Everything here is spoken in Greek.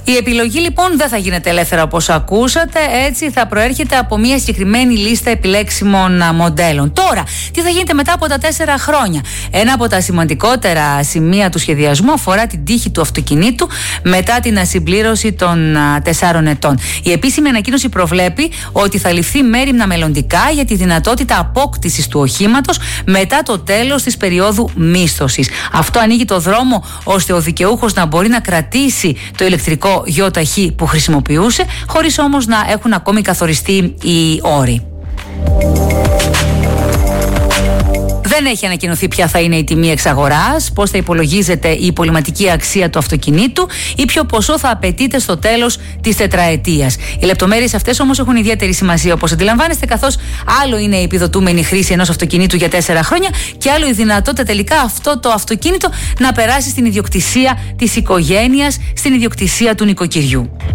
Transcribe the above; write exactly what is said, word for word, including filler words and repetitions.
Η επιλογή λοιπόν δεν θα γίνεται ελεύθερα όπως ακούσατε, έτσι θα προέρχεται από μια συγκεκριμένη λίστα επιλέξιμων μοντέλων. Τώρα, τι θα γίνεται μετά από τα τέσσερα χρόνια? Ένα από τα σημαντικότερα σημεία του σχεδιασμού αφορά την τύχη του αυτοκινήτου μετά την ασυμπλήρωση των τεσσάρων ετών. Η επίσημη ανακοίνωση προβλέπει ότι θα ληφθεί μέριμνα μελλοντικά για τη δυνατότητα απόκτησης του οχήματος μετά το τέλος της περίοδου μίσθωσης. Αυτό ανοίγει το δρόμο ώστε ο δικαιούχος να μπορεί να κρατήσει το ηλεκτρικό γιοταχή που χρησιμοποιούσε, χωρίς όμως να έχουν ακόμη καθοριστεί οι όροι. Δεν έχει ανακοινωθεί ποια θα είναι η τιμή εξαγοράς, πώς θα υπολογίζεται η υπολειμματική αξία του αυτοκινήτου ή ποιο ποσό θα απαιτείται στο τέλος της τετραετίας. Οι λεπτομέρειες αυτές όμως έχουν ιδιαίτερη σημασία, όπως αντιλαμβάνεστε, καθώς άλλο είναι η επιδοτούμενη χρήση ενός αυτοκινήτου για τέσσερα χρόνια και άλλο η δυνατότητα τελικά αυτό το αυτοκίνητο να περάσει στην ιδιοκτησία της οικογένειας, στην ιδιοκτησία του νοικοκυριού.